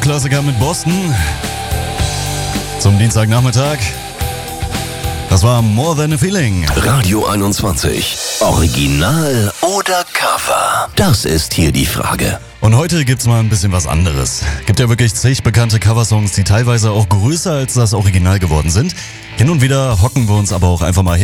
Klassiker mit Boston zum Dienstagnachmittag. Das war More Than a Feeling. Radio 21. Original oder Cover? Das ist hier die Frage. Und heute gibt's mal ein bisschen was anderes. Gibt ja wirklich zig bekannte Coversongs, die teilweise auch größer als das Original geworden sind. Hin und wieder hocken wir uns aber auch einfach mal hin